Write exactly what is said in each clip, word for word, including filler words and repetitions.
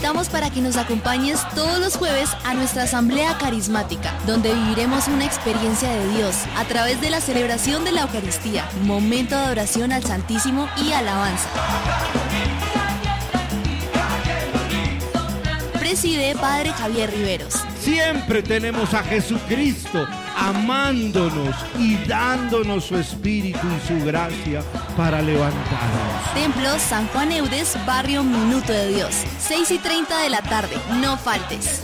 invitamos para que nos acompañes todos los jueves a nuestra asamblea carismática, donde viviremos una experiencia de Dios a través de la celebración de la Eucaristía, momento de adoración al Santísimo y alabanza. Preside Padre Javier Riveros. Siempre tenemos a Jesucristo amándonos y dándonos su espíritu y su gracia para levantarnos. Templo San Juan Eudes, barrio Minuto de Dios, seis y treinta de la tarde. No faltes.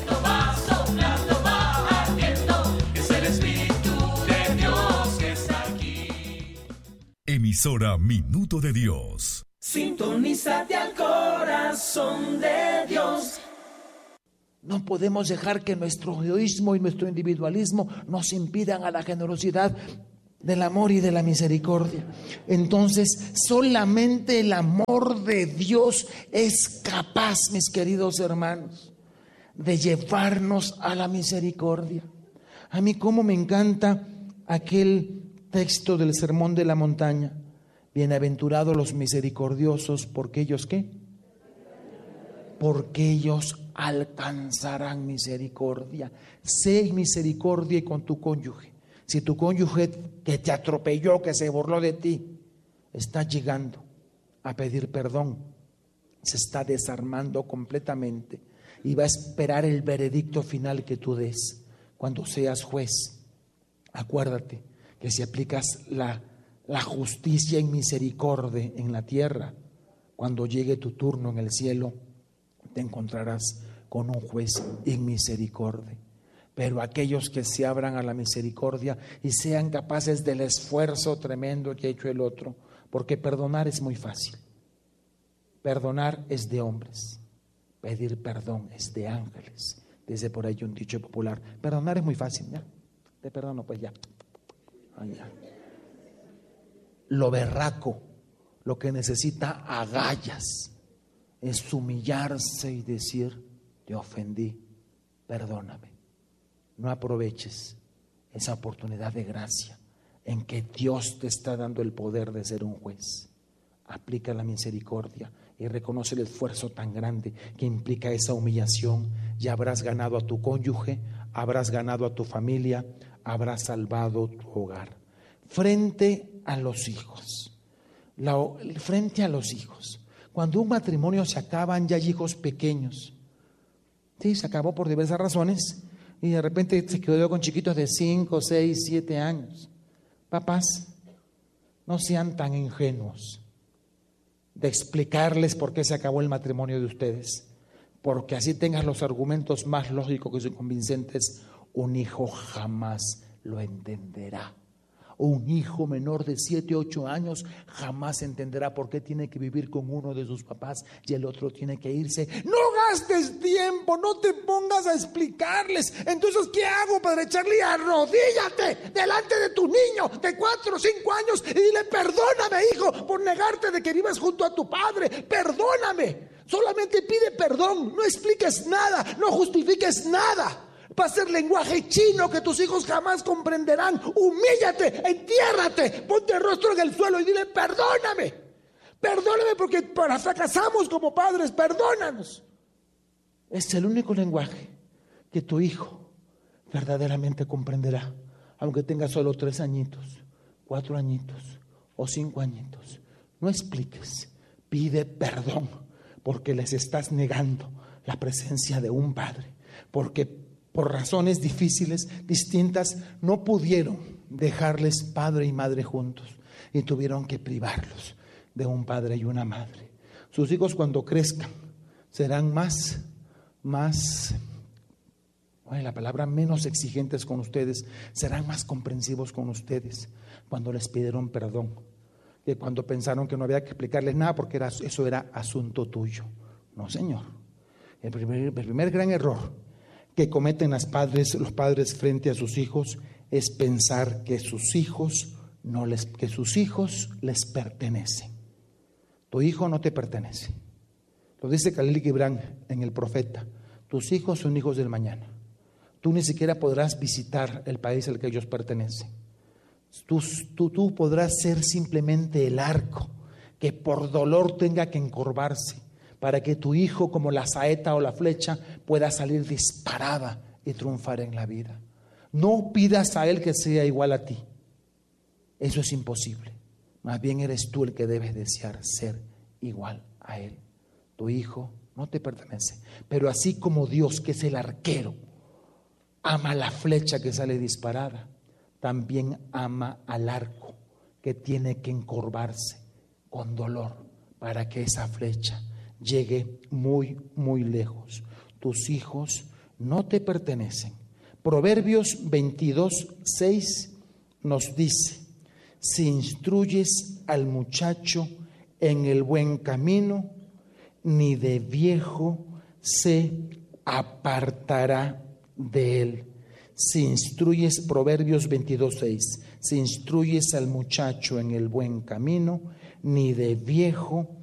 Emisora Minuto de Dios. Sintonízate al corazón de Dios. No podemos dejar que nuestro egoísmo y nuestro individualismo nos impidan a la generosidad del amor y de la misericordia. Entonces, solamente el amor de Dios es capaz, mis queridos hermanos, de llevarnos a la misericordia. A mí cómo me encanta aquel texto del Sermón de la Montaña. Bienaventurados los misericordiosos, porque ellos ¿qué? Porque ellos alcanzarán misericordia. Sé misericordia con tu cónyuge. Si tu cónyuge que te atropelló, que se burló de ti, está llegando a pedir perdón, se está desarmando completamente y va a esperar el veredicto final que tú des. Cuando seas juez, acuérdate que si aplicas la, la justicia y misericordia en la tierra, cuando llegue tu turno en el cielo, te encontrarás con un juez en misericordia. Pero aquellos que se abran a la misericordia y sean capaces del esfuerzo tremendo que ha hecho el otro, porque perdonar es muy fácil. Perdonar es de hombres, pedir perdón es de ángeles. Dice por ahí un dicho popular: perdonar es muy fácil, ya, te perdono, pues ya. Ay, ya. Lo berraco, lo que necesita agallas, es humillarse y decir: te ofendí, perdóname. No aproveches esa oportunidad de gracia en que Dios te está dando el poder de ser un juez. Aplica la misericordia y reconoce el esfuerzo tan grande que implica esa humillación, y habrás ganado a tu cónyuge, habrás ganado a tu familia, habrás salvado tu hogar. Frente a los hijos, la, frente a los hijos. Cuando un matrimonio se acaba, ya hay hijos pequeños. Sí, se acabó por diversas razones y de repente se quedó con chiquitos de cinco, seis, siete años. Papás, no sean tan ingenuos de explicarles por qué se acabó el matrimonio de ustedes, porque así tengas los argumentos más lógicos y convincentes, un hijo jamás lo entenderá. Un hijo menor de siete, ocho años jamás entenderá por qué tiene que vivir con uno de sus papás y el otro tiene que irse. No gastes tiempo, no te pongas a explicarles. Entonces, ¿qué hago, Padre Charlie? Arrodíllate delante de tu niño de cuatro o cinco años y dile: perdóname, hijo, por negarte de que vivas junto a tu padre. Perdóname. Solamente pide perdón, no expliques nada, no justifiques nada. Va a ser lenguaje chino que tus hijos jamás comprenderán. Humíllate, entiérrate, ponte el rostro en el suelo y dile: perdóname, perdóname porque para fracasamos como padres, perdónanos. Es el único lenguaje que tu hijo verdaderamente comprenderá, aunque tenga solo tres añitos, cuatro añitos o cinco añitos. No expliques, pide perdón, porque les estás negando la presencia de un padre, porque por razones difíciles, distintas, no pudieron dejarles padre y madre juntos y tuvieron que privarlos de un padre y una madre. Sus hijos, cuando crezcan, serán más, más, bueno, la palabra menos exigentes con ustedes, serán más comprensivos con ustedes cuando les pidieron perdón, que cuando pensaron que no había que explicarles nada porque era, eso era asunto tuyo. No, señor. El primer, el primer gran error que cometen las padres, los padres frente a sus hijos es pensar que sus hijos no les, que sus hijos les pertenecen. Tu hijo no te pertenece. Lo dice Khalil Gibran en El Profeta: tus hijos son hijos del mañana. Tú ni siquiera podrás visitar el país al que ellos pertenecen. Tú, tú, tú podrás ser simplemente el arco que por dolor tenga que encorvarse para que tu hijo, como la saeta o la flecha, pueda salir disparada y triunfar en la vida. No pidas a él que sea igual a ti. Eso es imposible. Más bien eres tú el que debes desear ser igual a él. Tu hijo no te pertenece. Pero así como Dios, que es el arquero, ama la flecha que sale disparada, también ama al arco que tiene que encorvarse con dolor para que esa flecha llegue muy, muy lejos. Tus hijos no te pertenecen. Proverbios veintidós, seis nos dice: si instruyes al muchacho en el buen camino, ni de viejo se apartará de él. Si instruyes, Proverbios veintidós, seis, si instruyes al muchacho en el buen camino, ni de viejo